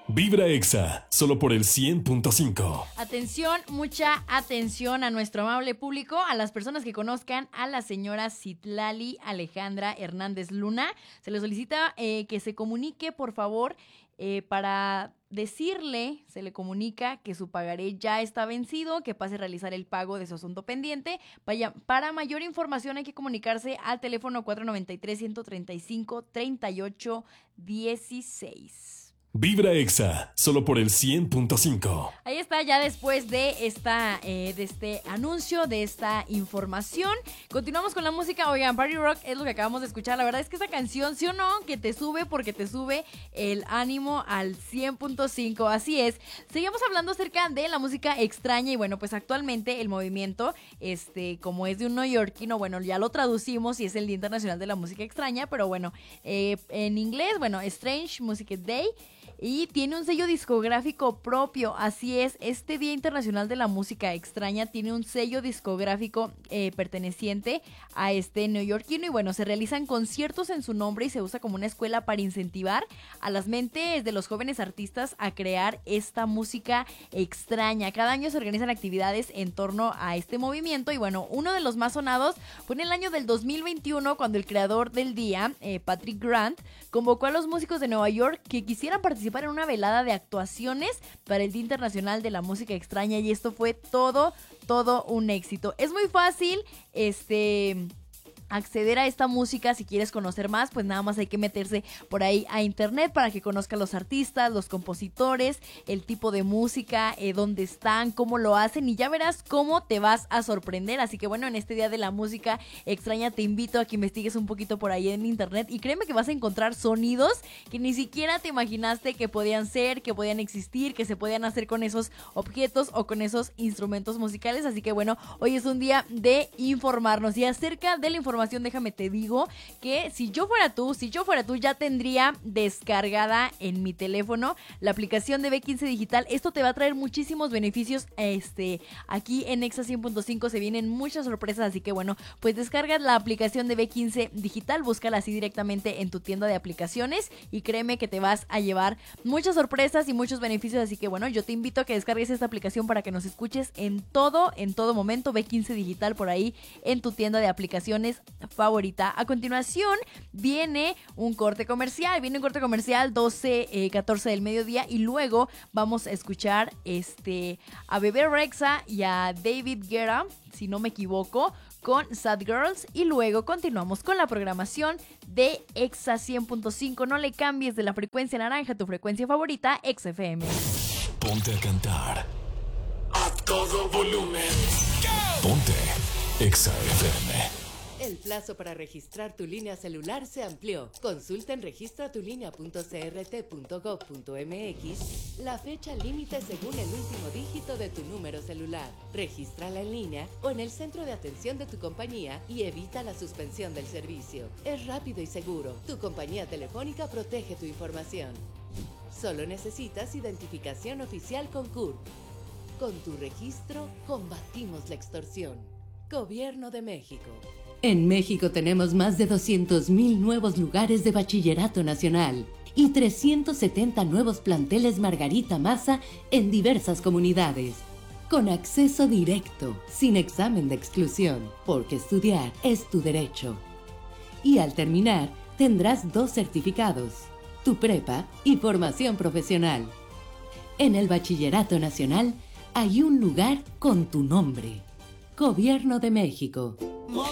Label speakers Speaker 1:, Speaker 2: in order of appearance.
Speaker 1: Vibra Exa, solo por el 100.5.
Speaker 2: Atención, mucha atención a nuestro amable público, a las personas que conozcan a la señora Citlali Alejandra Hernández Luna. Se le solicita que se comunique, por favor, para decirle, se le comunica que su pagaré ya está vencido, que pase a realizar el pago de su asunto pendiente. Para mayor información hay que comunicarse al teléfono 493-135-3816.
Speaker 1: Vibra Exa, solo por el 100.5.
Speaker 2: Ahí está, ya después de este anuncio, de esta información. Continuamos con la música. Oigan, Party Rock es lo que acabamos de escuchar. La verdad es que esta canción, sí o no, que te sube porque te sube el ánimo al 100.5. Así es. Seguimos hablando acerca de la música extraña y bueno, pues actualmente el movimiento, como es de un neoyorquino, bueno, ya lo traducimos y es el Día Internacional de la Música Extraña, pero bueno, en inglés, bueno, Strange Music Day. Y tiene un sello discográfico propio, así es, este Día Internacional de la Música Extraña tiene un sello discográfico perteneciente a este neoyorquino y bueno, se realizan conciertos en su nombre y se usa como una escuela para incentivar a las mentes de los jóvenes artistas a crear esta música extraña. Cada año se organizan actividades en torno a este movimiento y bueno, uno de los más sonados fue en el año del 2021 cuando el creador del día, Patrick Grant, convocó a los músicos de Nueva York que quisieran participar en una velada de actuaciones para el Día Internacional de la Música Extraña y esto fue todo un éxito. Es muy fácil, acceder a esta música. Si quieres conocer más, pues nada más hay que meterse por ahí a internet para que conozca los artistas, los compositores, el tipo de música, dónde están, cómo lo hacen y ya verás cómo te vas a sorprender. Así que bueno, en este Día de la Música Extraña te invito a que investigues un poquito por ahí en internet y créeme que vas a encontrar sonidos que ni siquiera te imaginaste que podían ser, que podían existir, que se podían hacer con esos objetos o con esos instrumentos musicales. Así que bueno, hoy es un día de informarnos y acerca de la información, déjame te digo que si yo fuera tú ya tendría descargada en mi teléfono la aplicación de B15 Digital. Esto te va a traer muchísimos beneficios. Aquí en Exa 100.5 se vienen muchas sorpresas, así que bueno, pues descargas la aplicación de B15 Digital, búscala así directamente en tu tienda de aplicaciones y créeme que te vas a llevar muchas sorpresas y muchos beneficios, así que bueno, yo te invito a que descargues esta aplicación para que nos escuches en todo momento. B15 Digital por ahí en tu tienda de aplicaciones favorita. A continuación viene un corte comercial 12:14 del mediodía y luego vamos a escuchar a Bebe Rexha y a David Guetta, si no me equivoco, con Sad Girls y luego continuamos con la programación de Exa 100.5. No le cambies de la frecuencia naranja a tu frecuencia favorita, Exa FM.
Speaker 1: Ponte a cantar a todo volumen. Ponte Exa FM.
Speaker 3: El plazo para registrar tu línea celular se amplió. Consulta en registratulinea.crt.gov.mx la fecha límite según el último dígito de tu número celular. Regístrala en línea o en el centro de atención de tu compañía y evita la suspensión del servicio. Es rápido y seguro. Tu compañía telefónica protege tu información. Solo necesitas identificación oficial con CURP. Con tu registro, combatimos la extorsión. Gobierno de México. En México tenemos más de 200,000 nuevos lugares de bachillerato nacional y 370 nuevos planteles Margarita Maza en diversas comunidades. Con acceso directo, sin examen de exclusión, porque estudiar es tu derecho. Y al terminar, tendrás 2 certificados, tu prepa y formación profesional. En el Bachillerato Nacional hay un lugar con tu nombre. Gobierno de México.